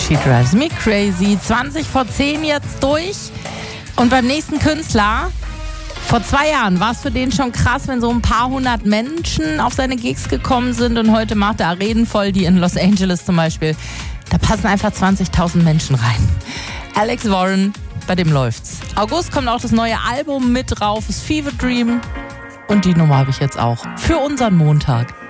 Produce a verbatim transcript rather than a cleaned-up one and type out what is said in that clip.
She Drives Me Crazy. zwanzig vor zehn jetzt durch. Und beim nächsten Künstler, vor zwei Jahren war es für den schon krass, wenn so ein paar hundert Menschen auf seine Gigs gekommen sind. Und heute macht er Arenen voll, die in Los Angeles zum Beispiel. Da passen einfach zwanzigtausend Menschen rein. Alex Warren, bei dem läuft's. August kommt auch das neue Album mit drauf, das Fever Dream. Und die Nummer habe ich jetzt auch für unseren Montag.